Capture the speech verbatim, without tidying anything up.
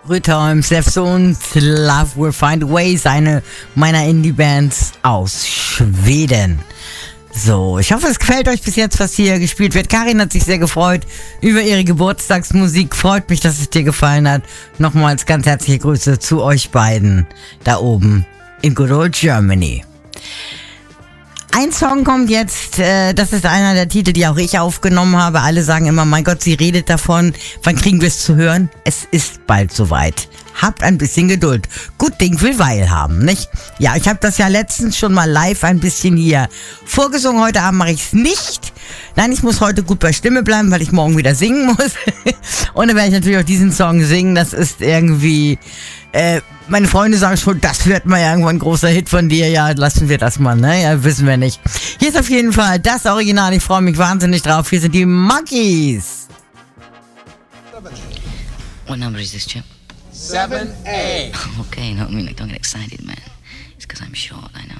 Rhythms, und Love Will Find a Way, eine meiner Indie-Bands aus Schweden. So, ich hoffe, es gefällt euch bis jetzt, was hier gespielt wird. Karin hat sich sehr gefreut über ihre Geburtstagsmusik. Freut mich, dass es dir gefallen hat. Nochmals ganz herzliche Grüße zu euch beiden da oben in Good Old Germany. Ein Song kommt jetzt, äh, das ist einer der Titel, die auch ich aufgenommen habe. Alle sagen immer, mein Gott, sie redet davon. Wann kriegen wir es zu hören? Es ist bald soweit. Habt ein bisschen Geduld. Gut Ding will Weil haben, nicht? Ja, ich habe das ja letztens schon mal live ein bisschen hier vorgesungen. Heute Abend mache ich es nicht. Nein, ich muss heute gut bei Stimme bleiben, weil ich morgen wieder singen muss. Und dann werde ich natürlich auch diesen Song singen. Das ist irgendwie... Äh, meine Freunde sagen schon, das wird mal irgendwann ein großer Hit von dir. Ja, lassen wir das mal, ne? Ja, wissen wir nicht. Hier ist auf jeden Fall das Original. Ich freue mich wahnsinnig drauf. Hier sind die Monkeys. What number is this, Chip? seven A. Okay, no, I mean, like, don't get excited, man. It's because I'm short, I know.